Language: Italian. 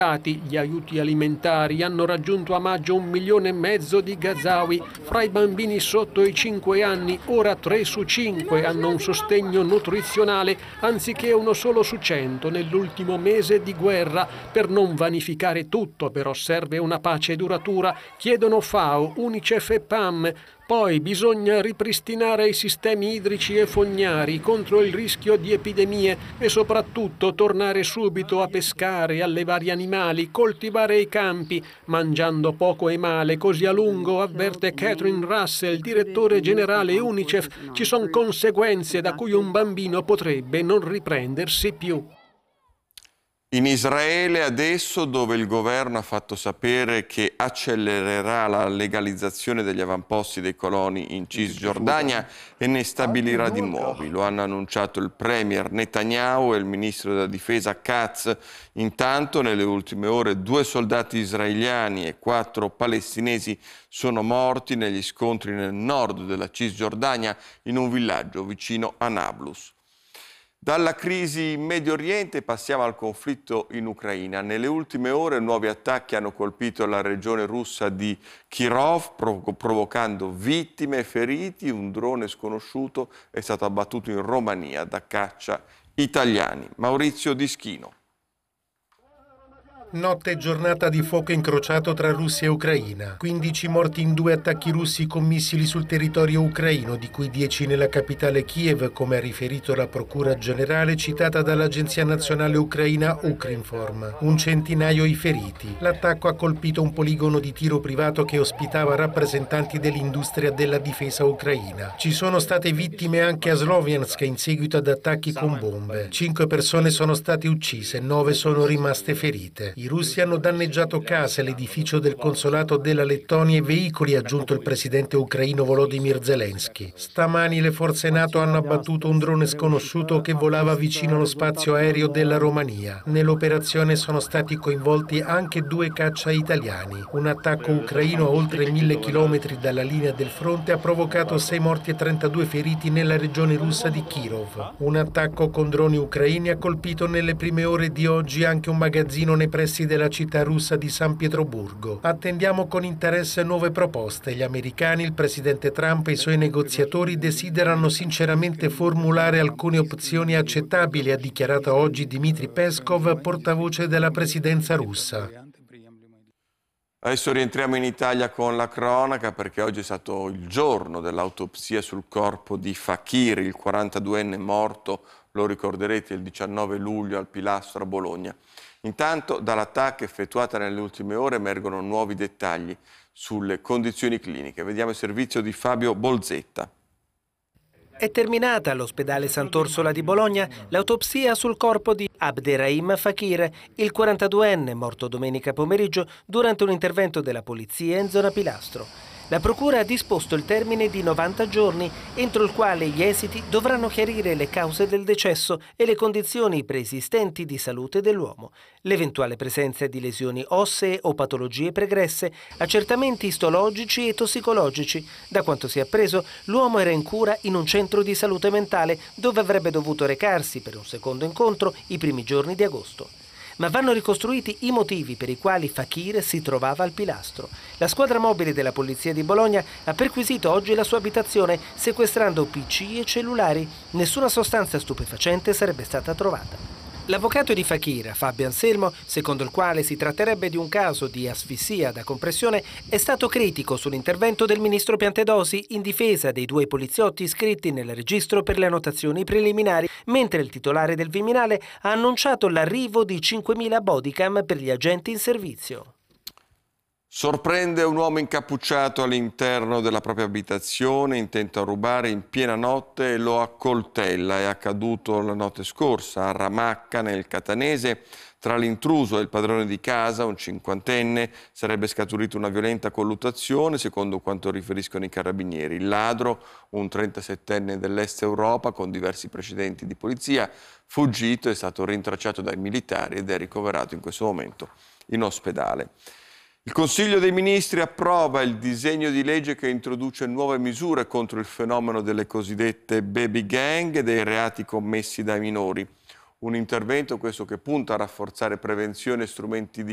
Gli aiuti alimentari hanno raggiunto a maggio 1,5 milioni di gazawi. Fra i bambini sotto i 5 anni, ora 3 su 5 hanno un sostegno nutrizionale, anziché 1 solo su 100 nell'ultimo mese di guerra. Per non vanificare tutto, però, serve una pace duratura, chiedono FAO, UNICEF e PAM. Poi bisogna ripristinare i sistemi idrici e fognari contro il rischio di epidemie e soprattutto tornare subito a pescare, allevare animali, coltivare i campi, mangiando poco e male, così a lungo, avverte Catherine Russell, direttore generale UNICEF, ci sono conseguenze da cui un bambino potrebbe non riprendersi più. In Israele adesso, dove il governo ha fatto sapere che accelererà la legalizzazione degli avamposti dei coloni in Cisgiordania e ne stabilirà di nuovi. Lo hanno annunciato il premier Netanyahu e il ministro della difesa Katz. Intanto, nelle ultime ore, 2 soldati israeliani e 4 palestinesi sono morti negli scontri nel nord della Cisgiordania in un villaggio vicino a Nablus. Dalla crisi in Medio Oriente passiamo al conflitto in Ucraina. Nelle ultime ore nuovi attacchi hanno colpito la regione russa di Kirov, provocando vittime e feriti. Un drone sconosciuto è stato abbattuto in Romania da caccia italiani. Maurizio Dischino. Notte e giornata di fuoco incrociato tra Russia e Ucraina. 15 morti in 2 attacchi russi con missili sul territorio ucraino, di cui 10 nella capitale Kiev, come ha riferito la Procura Generale citata dall'Agenzia Nazionale Ucraina Ukrinform. Un centinaio i feriti. L'attacco ha colpito un poligono di tiro privato che ospitava rappresentanti dell'industria della difesa ucraina. Ci sono state vittime anche a Sloviansk in seguito ad attacchi con bombe. 5 persone sono state uccise, 9 sono rimaste ferite. I russi hanno danneggiato case, l'edificio del consolato della Lettonia e veicoli, ha aggiunto il presidente ucraino Volodymyr Zelensky. Stamani le forze NATO hanno abbattuto un drone sconosciuto che volava vicino allo spazio aereo della Romania. Nell'operazione sono stati coinvolti anche 2 caccia italiani. Un attacco ucraino a oltre 1.000 chilometri dalla linea del fronte ha provocato 6 morti e 32 feriti nella regione russa di Kirov. Un attacco con droni ucraini ha colpito nelle prime ore di oggi anche un magazzino nei pressi della città russa di San Pietroburgo. Attendiamo con interesse nuove proposte. Gli americani, il presidente Trump e i suoi negoziatori desiderano sinceramente formulare alcune opzioni accettabili, ha dichiarato oggi Dmitry Peskov, portavoce della presidenza russa. Adesso rientriamo in Italia con la cronaca, perché oggi è stato il giorno dell'autopsia sul corpo di Fakir, il 42enne morto, lo ricorderete, il 19 luglio al Pilastro a Bologna. Intanto, dall'attacco effettuata nelle ultime ore emergono nuovi dettagli sulle condizioni cliniche. Vediamo il servizio di Fabio Bolzetta. È terminata all'ospedale Sant'Orsola di Bologna l'autopsia sul corpo di Abderrahim Fakir, il 42enne morto domenica pomeriggio durante un intervento della polizia in zona Pilastro. La procura ha disposto il termine di 90 giorni, entro il quale gli esiti dovranno chiarire le cause del decesso e le condizioni preesistenti di salute dell'uomo, l'eventuale presenza di lesioni ossee o patologie pregresse, accertamenti istologici e tossicologici. Da quanto si è appreso, l'uomo era in cura in un centro di salute mentale dove avrebbe dovuto recarsi per un secondo incontro i primi giorni di agosto. Ma vanno ricostruiti i motivi per i quali Fakir si trovava al Pilastro. La squadra mobile della Polizia di Bologna ha perquisito oggi la sua abitazione, sequestrando PC e cellulari. Nessuna sostanza stupefacente sarebbe stata trovata. L'avvocato di Fakir, Fabio Anselmo, secondo il quale si tratterebbe di un caso di asfissia da compressione, è stato critico sull'intervento del ministro Piantedosi in difesa dei 2 poliziotti iscritti nel registro per le annotazioni preliminari, mentre il titolare del Viminale ha annunciato l'arrivo di 5.000 bodycam per gli agenti in servizio. Sorprende un uomo incappucciato all'interno della propria abitazione, intento a rubare in piena notte, e lo accoltella. È accaduto la notte scorsa a Ramacca, nel Catanese. Tra l'intruso e il padrone di casa, un 50enne, sarebbe scaturita una violenta colluttazione, secondo quanto riferiscono i carabinieri. Il ladro, un 37enne dell'Est Europa con diversi precedenti di polizia, fuggito, è stato rintracciato dai militari ed è ricoverato in questo momento in ospedale. Il Consiglio dei Ministri approva il disegno di legge che introduce nuove misure contro il fenomeno delle cosiddette baby gang e dei reati commessi dai minori. Un intervento questo che punta a rafforzare prevenzione e strumenti di